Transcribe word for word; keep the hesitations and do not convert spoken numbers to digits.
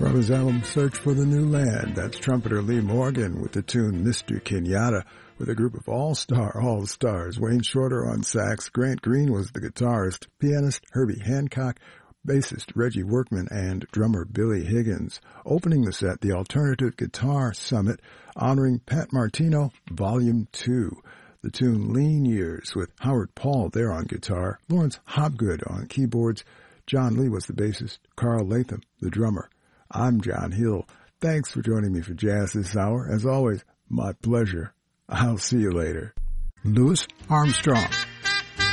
from his album Search for the New Land. That's trumpeter Lee Morgan with the tune Mister Kenyatta, with a group of all-star all-stars. Wayne Shorter on sax, Grant Green was the guitarist, pianist Herbie Hancock, bassist Reggie Workman, and drummer Billy Higgins. Opening the set, the Alternative Guitar Summit, honoring Pat Martino, Volume two. The tune Lean Years with Howard Paul there on guitar, Lawrence Hopgood on keyboards, John Lee was the bassist, Carl Latham the drummer. I'm John Hill. Thanks for joining me for Jazz this hour. As always, my pleasure. I'll see you later. Louis Armstrong.